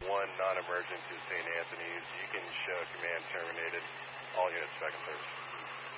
1 non-emergent to St. Anthony's. You can show command terminated. All units back in service.